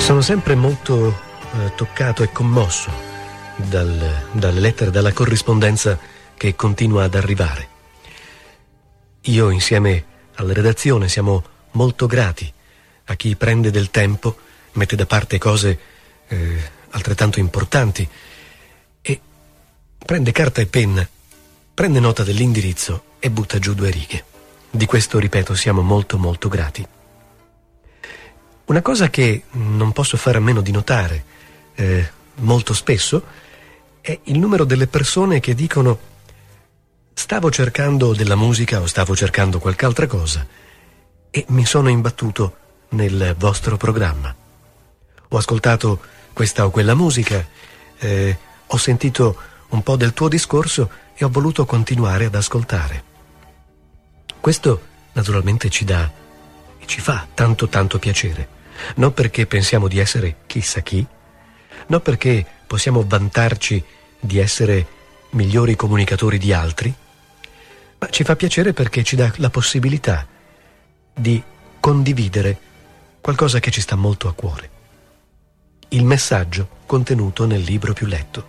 Sono sempre molto toccato e commosso dalle lettere, dalla corrispondenza che continua ad arrivare. Io insieme alla redazione siamo molto grati a chi prende del tempo, mette da parte cose altrettanto importanti e prende carta e penna, prende nota dell'indirizzo e butta giù 2 righe. Di questo, ripeto, siamo molto molto grati. Una cosa che non posso fare a meno di notare molto spesso è il numero delle persone che dicono: stavo cercando della musica o stavo cercando qualche altra cosa e mi sono imbattuto nel vostro programma. Ho ascoltato questa o quella musica, ho sentito un po' del tuo discorso e ho voluto continuare ad ascoltare. Questo naturalmente ci fa tanto tanto piacere. Non perché pensiamo di essere chissà chi, non perché possiamo vantarci di essere migliori comunicatori di altri, ma ci fa piacere perché ci dà la possibilità di condividere qualcosa che ci sta molto a cuore. Il messaggio contenuto nel libro più letto.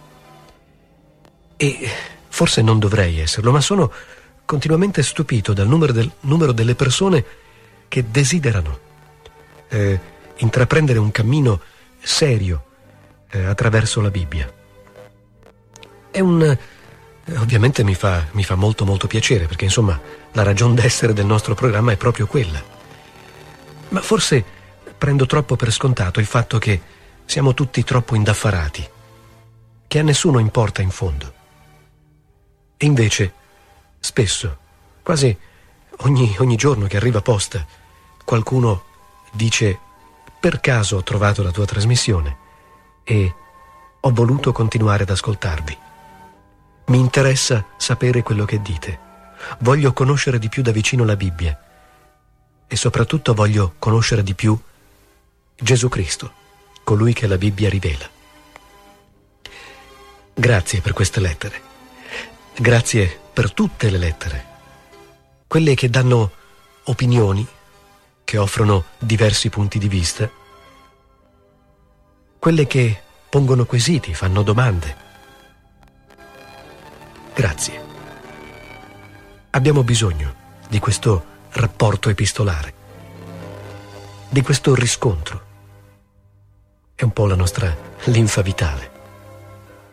E forse non dovrei esserlo, ma sono continuamente stupito dal numero delle persone che desiderano intraprendere un cammino serio attraverso la Bibbia. Ovviamente mi fa molto molto piacere, perché insomma la ragion d'essere del nostro programma è proprio quella. Ma forse prendo troppo per scontato il fatto che siamo tutti troppo indaffarati, che a nessuno importa in fondo. E invece spesso, quasi ogni giorno che arriva posta, qualcuno dice: per caso ho trovato la tua trasmissione e ho voluto continuare ad ascoltarvi. Mi interessa sapere quello che dite. Voglio conoscere di più da vicino la Bibbia e soprattutto voglio conoscere di più Gesù Cristo, colui che la Bibbia rivela. Grazie per queste lettere. Grazie per tutte le lettere. Quelle che danno opinioni, che offrono diversi punti di vista, quelle che pongono quesiti, fanno domande. Grazie. Abbiamo bisogno di questo rapporto epistolare, di questo riscontro. È un po' la nostra linfa vitale.